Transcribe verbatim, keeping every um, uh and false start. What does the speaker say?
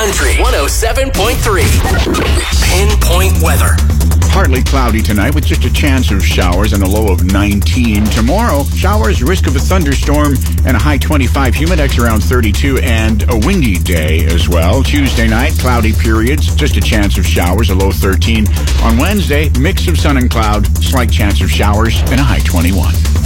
Country one oh seven point three. Pinpoint weather. Partly cloudy tonight with just a chance of showers and a low of nineteen. Tomorrow, showers, risk of a thunderstorm, and a high twenty-five. Humidex around thirty-two, and a windy day as well. Tuesday night, cloudy periods, just a chance of showers, a low thirteen. On Wednesday, mix of sun and cloud, slight chance of showers, and a high twenty-one.